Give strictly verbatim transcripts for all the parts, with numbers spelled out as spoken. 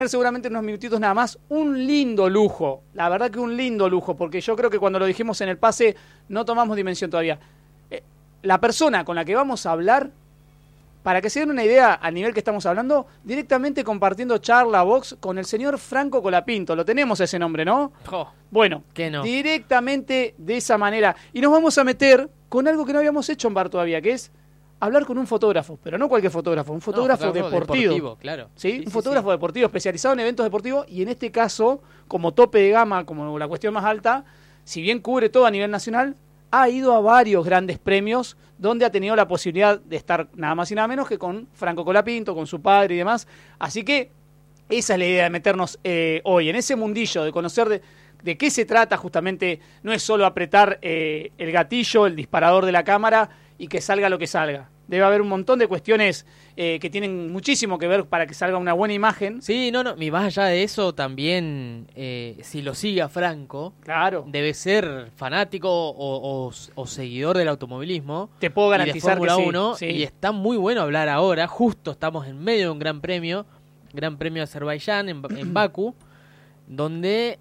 Seguramente en unos minutitos nada más, un lindo lujo, la verdad que un lindo lujo, porque yo creo que cuando lo dijimos en el pase no tomamos dimensión todavía. Eh, la persona con la que vamos a hablar, para que se den una idea al nivel que estamos hablando, directamente compartiendo charla, box, con el señor Franco Colapinto, lo tenemos ese nombre, ¿no? Oh, bueno, que no. Directamente de esa manera, y nos vamos a meter con algo que no habíamos hecho en Bar todavía, que es hablar con un fotógrafo, pero no cualquier fotógrafo, un fotógrafo, no, fotógrafo deportivo. deportivo claro. ¿Sí? Sí, un sí, fotógrafo sí. deportivo especializado en eventos deportivos y en este caso, como tope de gama, como la cuestión más alta, si bien cubre todo a nivel nacional, ha ido a varios grandes premios donde ha tenido la posibilidad de estar nada más y nada menos que con Franco Colapinto, con su padre y demás. Así que esa es la idea de meternos eh, hoy en ese mundillo, de conocer de, de qué se trata justamente. No es solo apretar eh, el gatillo, el disparador de la cámara y que salga lo que salga. Debe haber un montón de cuestiones eh, que tienen muchísimo que ver para que salga una buena imagen. Sí, no, no, y más allá de eso, también, eh, si lo sigue a Franco, claro, debe ser fanático o, o, o seguidor del automovilismo. Te puedo garantizar y de Fórmula que sí, uno, sí. Y está muy bueno hablar ahora, justo estamos en medio de un gran premio, Gran Premio de Azerbaiyán, en, en Bakú, donde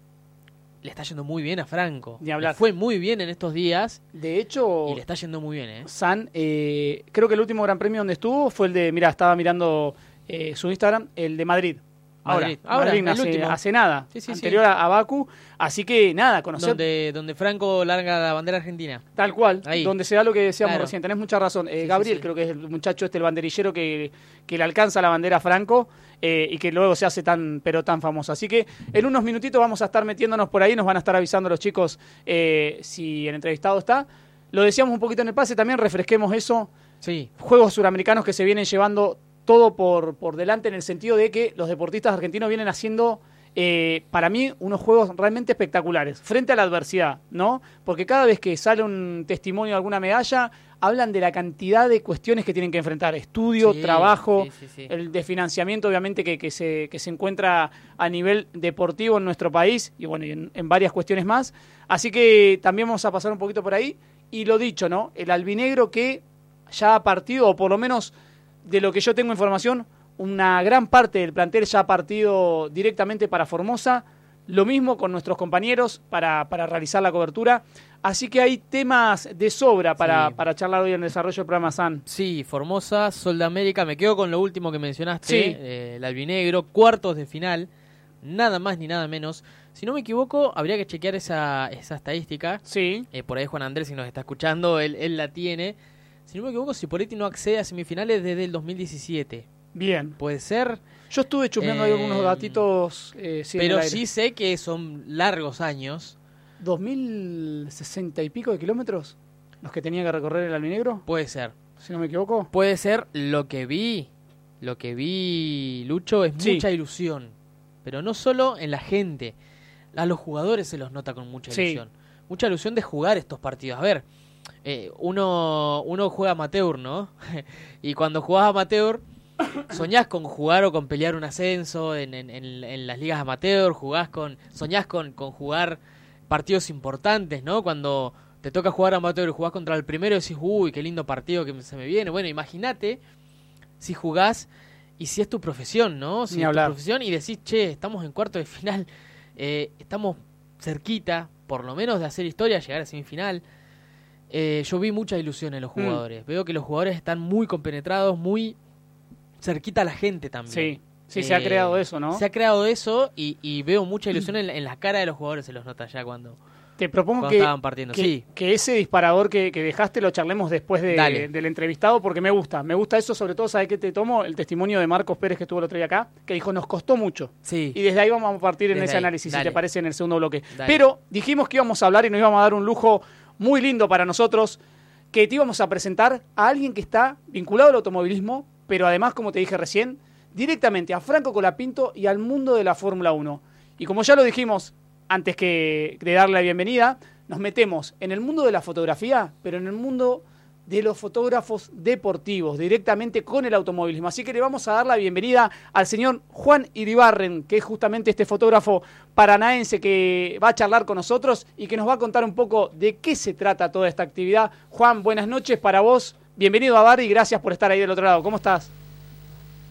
le está yendo muy bien a Franco. Ni hablar. Le fue muy bien en estos días. De hecho, y le está yendo muy bien, ¿eh? San, eh, creo que el último Gran Premio donde estuvo fue el de, mira, estaba mirando eh, su Instagram, el de Madrid. Ahora, Madrid, ahora Madrid el hace, último. hace nada, sí, sí, anterior sí. A, a Bakú. Así que nada, conocer. Donde, donde Franco larga la bandera argentina. Tal cual, Ahí. donde se da lo que decíamos Claro. recién. Tenés mucha razón. Eh, Sí, Gabriel, sí, sí. creo que es el muchacho este, el banderillero que, que le alcanza la bandera a Franco eh, y que luego se hace tan, pero tan famoso. Así que en unos minutitos vamos a estar metiéndonos por ahí, nos van a estar avisando los chicos eh, si el entrevistado está. Lo decíamos un poquito en el pase, también refresquemos eso. Sí. Juegos suramericanos que se vienen llevando todo por, por delante en el sentido de que los deportistas argentinos vienen haciendo, eh, para mí, unos juegos realmente espectaculares, frente a la adversidad, ¿no? Porque cada vez que sale un testimonio de alguna medalla, hablan de la cantidad de cuestiones que tienen que enfrentar, estudio, Sí, trabajo, sí, sí, sí. el de financiamiento, obviamente, que, que, se, que se encuentra a nivel deportivo en nuestro país, y bueno, y en, en varias cuestiones más. Así que también vamos a pasar un poquito por ahí. Y lo dicho, ¿no? El albinegro que ya ha partido, o por lo menos de lo que yo tengo información, una gran parte del plantel ya ha partido directamente para Formosa, lo mismo con nuestros compañeros para, para realizar la cobertura, así que hay temas de sobra para, Sí. para charlar hoy en el desarrollo del programa, San. Sí, Formosa, Sol de América, me quedo con lo último que mencionaste, Sí. eh, el albinegro, cuartos de final, nada más ni nada menos. Si no me equivoco, habría que chequear esa, esa estadística, Sí, eh, por ahí Juan Andrés, si nos está escuchando, él, él la tiene. Si no me equivoco, Cipoletti no accede a semifinales desde el dos mil diecisiete. bien. Puede ser, Yo estuve chusmeando ahí Eh, algunos datitos. Eh, sí, en el pero aire. sí sé que son largos años. ¿dos mil sesenta y pico de kilómetros? ¿Los que tenía que recorrer el albinegro? Puede ser. Si no me equivoco. Puede ser lo que vi, lo que vi, Lucho, es Sí. mucha ilusión. Pero no solo en la gente, a los jugadores se los nota con mucha Sí. ilusión. Mucha ilusión de jugar estos partidos. A ver, eh, uno, uno juega amateur, ¿no? Y cuando jugás amateur, soñás con jugar o con pelear un ascenso en, en, en, en las ligas amateur, jugás con, soñás con, con jugar partidos importantes, ¿no? Cuando te toca jugar amateur y jugás contra el primero y decís, uy, qué lindo partido que se me viene. Bueno, imagínate si jugás y si es tu profesión, ¿no? Si Ni es hablar. tu profesión y decís, che, estamos en cuarto de final, eh, estamos cerquita, por lo menos de hacer historia, llegar a semifinal. Eh, yo vi mucha ilusión en los jugadores. Mm. Veo que los jugadores están muy compenetrados, muy cerquita a la gente también. Sí, sí, Eh, se ha creado eso, ¿no? Se ha creado eso y, y veo mucha ilusión en, la- en la cara de los jugadores, se los nota ya cuando, Te propongo cuando que, estaban partiendo. que, Sí, que ese disparador que, que dejaste lo charlemos después de, Dale. del entrevistado, porque me gusta. Me gusta eso, sobre todo, ¿sabes qué te tomo? El testimonio de Marcos Pérez, que estuvo el otro día acá, que dijo, nos costó mucho. sí. Y desde ahí vamos a partir en Desde ese ahí, análisis, dale. si te parece, en el segundo bloque. Dale. Pero dijimos que íbamos a hablar y nos íbamos a dar un lujo muy lindo para nosotros, que te íbamos a presentar a alguien que está vinculado al automovilismo, pero además, como te dije recién, directamente a Franco Colapinto y al mundo de la Fórmula uno. Y como ya lo dijimos antes que de darle la bienvenida, nos metemos en el mundo de la fotografía, pero en el mundo de los fotógrafos deportivos, directamente con el automovilismo. Así que le vamos a dar la bienvenida al señor Juan Iribarren, que es justamente este fotógrafo paranaense que va a charlar con nosotros y que nos va a contar un poco de qué se trata toda esta actividad. Juan, buenas noches para vos. Bienvenido a Bar y gracias por estar ahí del otro lado. ¿Cómo estás?